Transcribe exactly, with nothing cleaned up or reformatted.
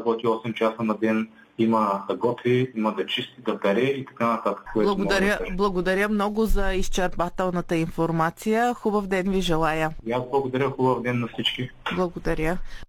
работи осем часа на ден, има да готви, има да чисти, да пере и така нататък. Благодаря, да благодаря много за изчерпателната информация. Хубав ден ви желая. И аз благодаря, хубав ден на всички. Благодаря.